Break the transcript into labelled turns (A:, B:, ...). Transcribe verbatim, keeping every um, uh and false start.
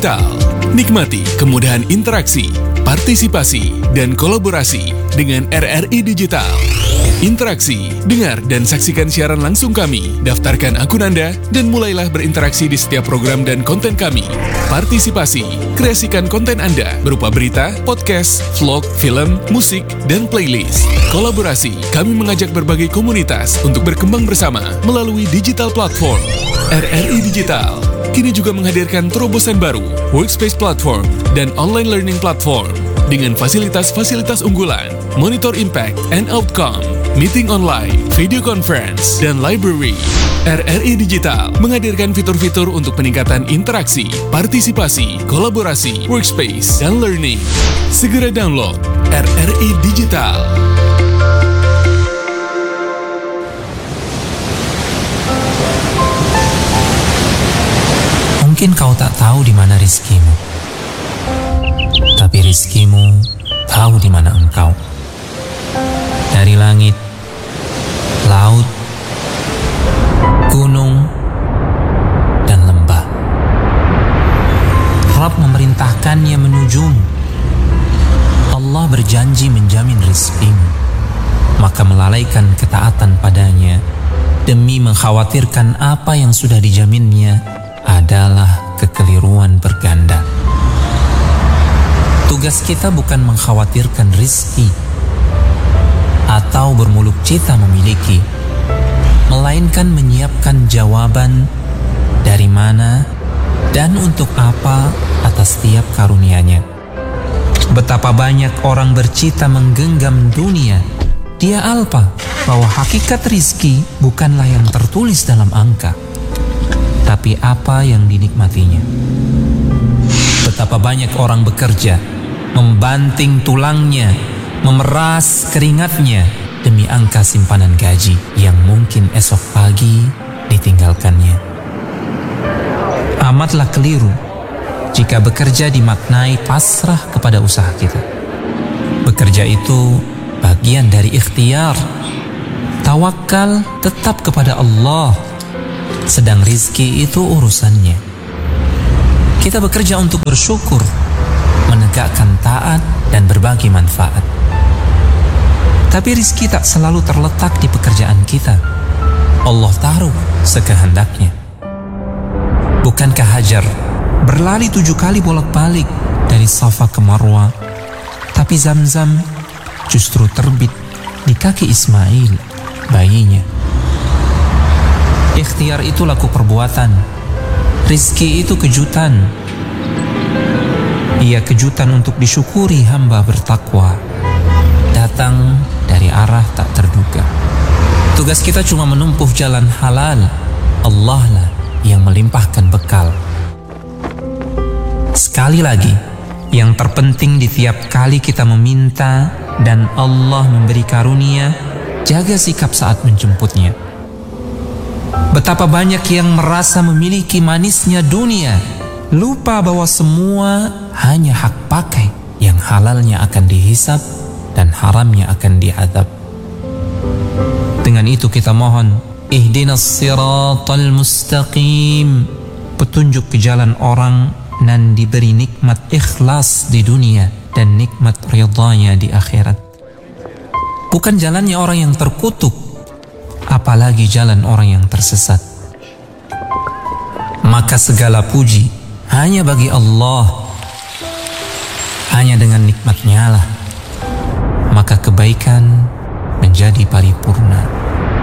A: Digital. Nikmati kemudahan interaksi, partisipasi, dan kolaborasi dengan R R I Digital. Interaksi, dengar dan saksikan siaran langsung kami, daftarkan akun Anda, dan mulailah berinteraksi di setiap program dan konten kami. Partisipasi, kreasikan konten Anda berupa berita, podcast, vlog, film, musik, dan playlist. Kolaborasi, kami mengajak berbagai komunitas untuk berkembang bersama melalui digital platform. R R I Digital kini juga menghadirkan terobosan baru, workspace platform, dan online learning platform dengan fasilitas-fasilitas unggulan, monitor impact and outcome, meeting online, video conference, dan library. R R I Digital menghadirkan fitur-fitur untuk peningkatan interaksi, partisipasi, kolaborasi, workspace, dan learning. Segera download R R I Digital.
B: Mungkin kau tak tahu di mana rizkimu, tapi rizkimu tahu di mana engkau. Dari langit, laut, gunung, dan lembah, Rabb memerintahkannya menujumu. Allah berjanji menjamin rizkimu, maka melalaikan ketaatan padanya demi mengkhawatirkan apa yang sudah dijaminnya adalah kekeliruan berganda. Tugas kita bukan mengkhawatirkan rizki atau bermuluk cita memiliki, melainkan menyiapkan jawaban dari mana dan untuk apa atas setiap karunia-Nya. Betapa banyak orang bercita menggenggam dunia, dia alpa bahwa hakikat rizki bukanlah yang tertulis dalam angka, tapi apa yang dinikmatinya. Betapa banyak orang bekerja, membanting tulangnya, memeras keringatnya demi angka simpanan gaji yang mungkin esok pagi ditinggalkannya. Amatlah keliru jika bekerja dimaknai pasrah kepada usaha kita. Bekerja itu bagian dari ikhtiar. Tawakal tetap kepada Allah, sedang rizki itu urusannya. Kita bekerja untuk bersyukur, menegakkan taat, dan berbagi manfaat. Tapi rizki tak selalu terletak di pekerjaan kita. Allah taruh sekehendaknya. Bukankah Hajar berlari tujuh kali bolak-balik dari Safa ke Marwa, tapi Zamzam justru terbit di kaki Ismail, bayinya. Ikhtiar itu laku perbuatan, rizki itu kejutan. Ia kejutan untuk disyukuri hamba bertakwa, datang dari arah tak terduga. Tugas kita cuma menempuh jalan halal. Allah lah yang melimpahkan bekal. Sekali lagi, yang terpenting di tiap kali kita meminta dan Allah memberi karunia, jaga sikap saat menjemputnya. Betapa banyak yang merasa memiliki manisnya dunia, lupa bahwa semua hanya hak pakai, yang halalnya akan dihisab dan haramnya akan diadab. Dengan itu kita mohon, ihdinas siratal mustaqim, petunjuk ke jalan orang nan diberi nikmat ikhlas di dunia dan nikmat ridhanya di akhirat. Bukan jalannya orang yang terkutuk, apalagi jalan orang yang tersesat. Maka segala puji hanya bagi Allah. Hanya dengan nikmatnya lah maka kebaikan menjadi paripurna.